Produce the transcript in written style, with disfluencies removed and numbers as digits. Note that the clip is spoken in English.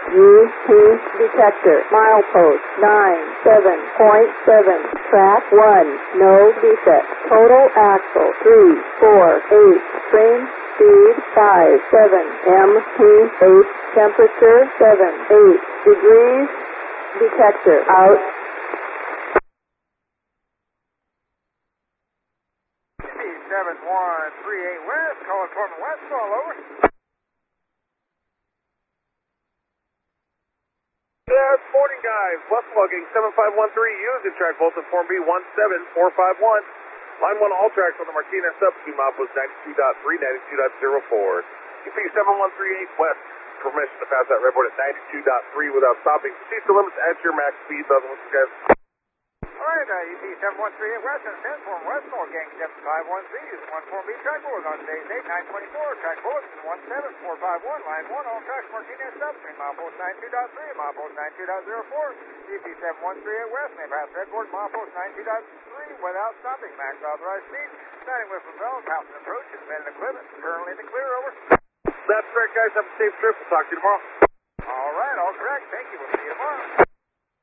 UP detector, milepost 97.7, track 1, no defect, total axle 3, 4, 8, train speed 5, 7, MT8, temperature 7, 8 degrees, detector out. UP7138 West, calling Portland West, all over. Good morning, guys. West logging 7513, using track Volta Form B 17451. Line 1, all tracks on the Martinez sub to milepost 92.3, 92.04. UP7138 West, permission to pass that redboard at 92.3 without stopping. Proceed to limits at your max speed. Doesn't listen, guys. Alright, UP7138 West and 10 Form West, North Gang 751Z, using 1 Form B track bullet on today's date, 924, track bullet 17451, line 1, all tracks Martinez sub, between milepost 92.3 and milepost 92.04. UP7138 West, may pass redboard, milepost 92.3 without stopping, max authorized speed, starting with Ravel, passing approach, and equipment, currently in the clear, over. That's correct, guys. Have a safe trip. We'll talk to you tomorrow.